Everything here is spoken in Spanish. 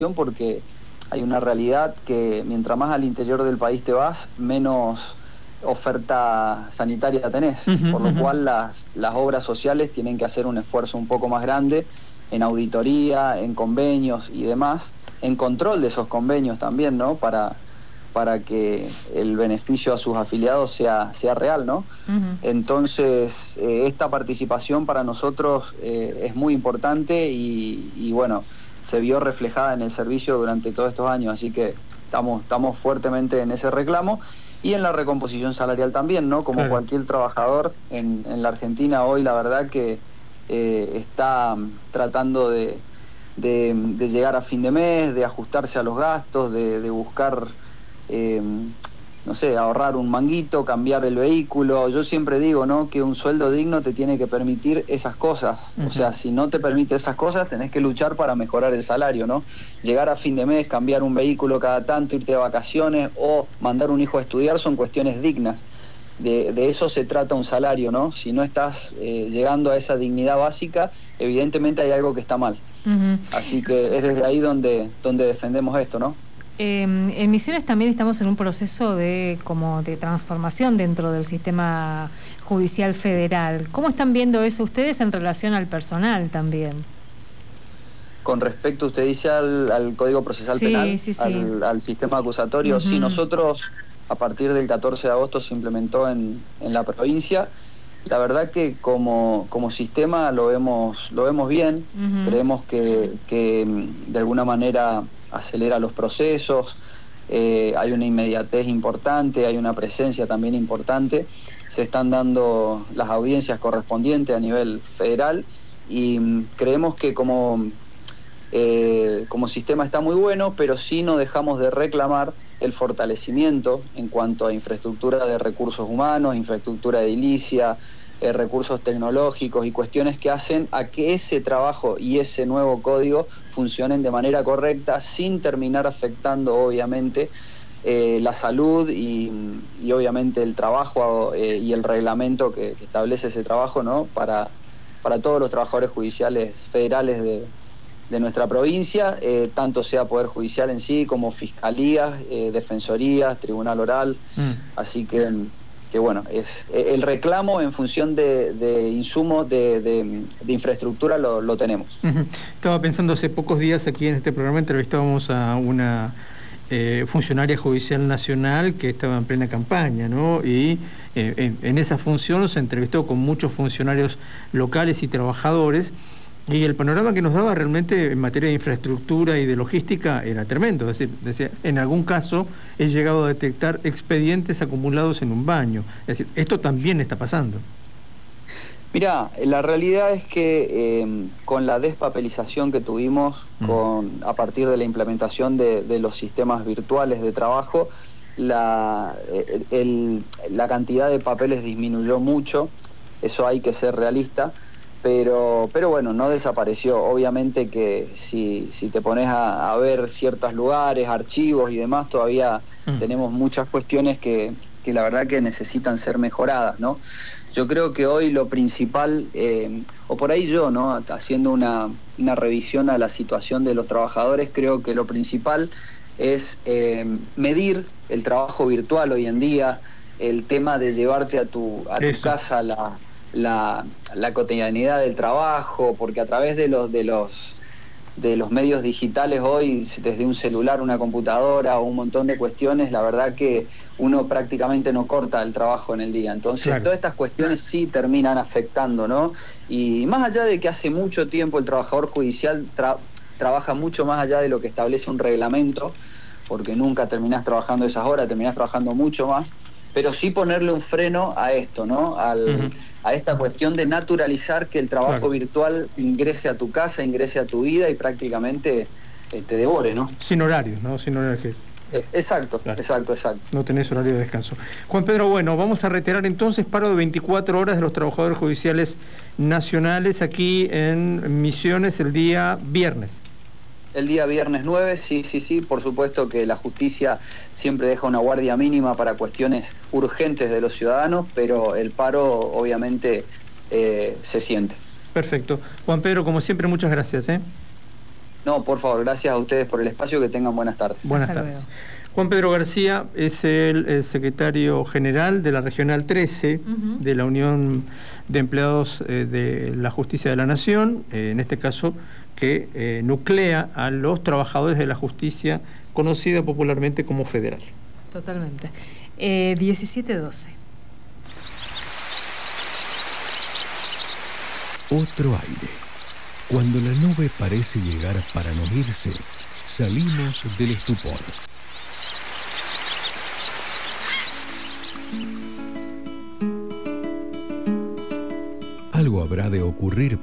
porque hay una realidad que mientras más al interior del país te vas, menos oferta sanitaria tenés, por lo cual las obras sociales tienen que hacer un esfuerzo un poco más grande en auditoría, en convenios y demás, en control de esos convenios también, ¿no? Para que el beneficio a sus afiliados sea real, ¿no? Entonces, esta participación para nosotros es muy importante y bueno, se vio reflejada en el servicio durante todos estos años, así que estamos fuertemente en ese reclamo y en la recomposición salarial también, ¿no? Como cualquier trabajador en la Argentina hoy, la verdad que está tratando de llegar a fin de mes, de ajustarse a los gastos, de buscar, no sé, ahorrar un manguito, cambiar el vehículo. Yo siempre digo, ¿no?, que un sueldo digno te tiene que permitir esas cosas. O sea, si no te permite esas cosas, tenés que luchar para mejorar el salario, ¿no? Llegar a fin de mes, cambiar un vehículo cada tanto, irte de vacaciones o mandar un hijo a estudiar son cuestiones dignas. De eso se trata un salario, ¿no? Si no estás llegando a esa dignidad básica, evidentemente hay algo que está mal. Así que es desde ahí donde defendemos esto, ¿no? En Misiones también estamos en un proceso de transformación dentro del sistema judicial federal. ¿Cómo están viendo eso ustedes en relación al personal también? Con respecto, usted dice al Código Procesal Penal, sí. Al sistema acusatorio, sí, nosotros a partir del 14 de agosto se implementó en la provincia. La verdad que como sistema lo vemos bien, creemos que de alguna manera acelera los procesos, hay una inmediatez importante, hay una presencia también importante, se están dando las audiencias correspondientes a nivel federal y creemos que como sistema está muy bueno, pero sí no dejamos de reclamar el fortalecimiento en cuanto a infraestructura de recursos humanos, infraestructura edilicia, recursos tecnológicos y cuestiones que hacen a que ese trabajo y ese nuevo código funcionen de manera correcta sin terminar afectando obviamente la salud y obviamente el trabajo y el reglamento que establece ese trabajo, ¿no?, para todos los trabajadores judiciales federales de nuestra provincia, tanto sea Poder Judicial en sí, como fiscalías, defensorías, tribunal oral. Así que bueno, es el reclamo en función de insumos de infraestructura lo tenemos. Estaba pensando hace pocos días aquí en este programa, entrevistábamos a una funcionaria judicial nacional que estaba en plena campaña, ¿no? Y en esa función se entrevistó con muchos funcionarios locales y trabajadores. Y el panorama que nos daba realmente en materia de infraestructura y de logística era tremendo. Es decir, decía, en algún caso he llegado a detectar expedientes acumulados en un baño. Es decir, esto también está pasando. Mirá, la realidad es que con la despapelización que tuvimos a partir de la implementación de los sistemas virtuales de trabajo, la cantidad de papeles disminuyó mucho, eso hay que ser realista. Pero bueno, no desapareció. Obviamente que si te pones a ver ciertos lugares, archivos y demás, todavía tenemos muchas cuestiones que la verdad que necesitan ser mejoradas, ¿no? Yo creo que hoy lo principal, o por ahí yo, ¿no?, haciendo una revisión a la situación de los trabajadores, creo que lo principal es medir el trabajo virtual hoy en día, el tema de llevarte a tu casa la cotidianidad del trabajo, porque a través de los medios digitales hoy, desde un celular, una computadora o un montón de cuestiones, la verdad que uno prácticamente no corta el trabajo en el día. Entonces, todas estas cuestiones sí terminan afectando, ¿no? Y más allá de que hace mucho tiempo el trabajador judicial trabaja mucho más allá de lo que establece un reglamento, porque nunca terminás trabajando esas horas, terminás trabajando mucho más, pero sí ponerle un freno a esto, ¿no? A esta cuestión de naturalizar que el trabajo virtual ingrese a tu casa, ingrese a tu vida y prácticamente te devore, ¿no? Sin horarios, ¿no? Sin horarios. Exacto. No tenés horario de descanso. Juan Pedro, bueno, vamos a reiterar entonces paro de 24 horas de los trabajadores judiciales nacionales aquí en Misiones el día viernes. El día viernes 9, sí, por supuesto que la justicia siempre deja una guardia mínima para cuestiones urgentes de los ciudadanos, pero el paro obviamente se siente. Perfecto. Juan Pedro, como siempre, muchas gracias. No, por favor, gracias a ustedes por el espacio, que tengan buenas tardes. Buenas Hasta tardes. luego. Juan Pedro García es el secretario general de la Regional 13 de la Unión de Empleados de la Justicia de la Nación, en este caso que nuclea a los trabajadores de la justicia, conocida popularmente como federal. Totalmente. 17:12. Otro aire. Cuando la nube parece llegar para no irse, salimos del estupor. Algo habrá de ocurrir